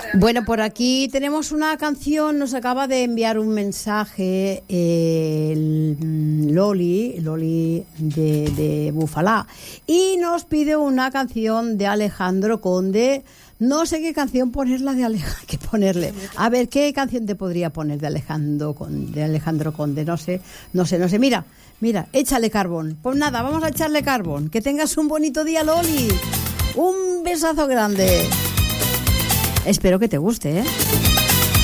Bueno, por aquí tenemos una canción, nos acaba de enviar un mensaje Loli de Bufalá, y nos pide una canción de Alejandro Conde. No sé qué canción ponerla que ponerle. A ver, ¿qué canción te podría poner de Alejandro Conde? No sé. Mira, échale carbón. Pues nada, vamos a echarle carbón. Que tengas un bonito día, Loli. Un besazo grande. Espero que te guste, ¿eh?